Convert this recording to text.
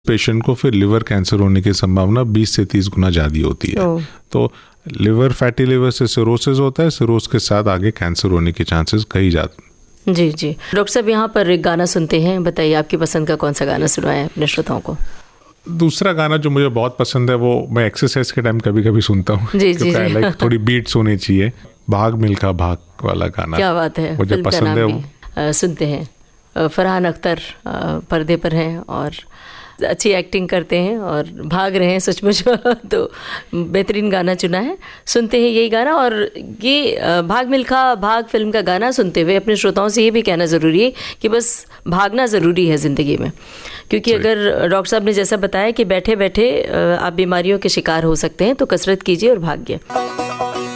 Patient को फिर liver cancer होने की संभावना 20 से 30 गुना ज़्यादा होती है। तो लिवर, फैटी लिवर से सिरोसिस होता है, सिरोस के साथ आगे कैंसर होने के चांसेस कई ज़्यादा। जी जी डॉक्टर साहब, यहाँ पर एक गाना सुनते हैं, बताइए आपकी पसंद का कौन सा गाना सुनाएं अपने श्रोताओं को। दूसरा गाना जो मुझे बहुत पसंद है वो मैं एक्सरसाइज के टाइम कभी कभी सुनता हूँ, क्योंकि लाइक थोड़ी बीट्स होनी चाहिए। भाग मिल्खा भाग वाला गाना, क्या बात है, मुझे पसंद है वो। सुनते हैं। फरहान अख्तर पर्दे पर हैं और अच्छी एक्टिंग करते हैं और भाग रहे हैं सचमुच तो बेहतरीन गाना चुना है, सुनते हैं यही गाना। और ये भाग मिल्खा भाग फिल्म का गाना सुनते हुए अपने श्रोताओं से ये भी कहना ज़रूरी है कि बस भागना ज़रूरी है ज़िंदगी में, क्योंकि अगर डॉक्टर साहब ने जैसा बताया कि बैठे बैठे आप बीमारियों के शिकार हो सकते हैं, तो कसरत कीजिए और भागिए।